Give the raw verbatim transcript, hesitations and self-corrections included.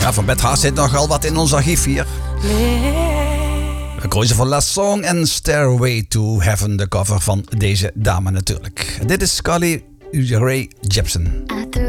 Ja, van Beth Haas zit nogal wat in ons archief hier. Gekozen voor Last Song en Stairway to Heaven, de cover van deze dame natuurlijk. Dit is Carly Rae Jepsen. I threw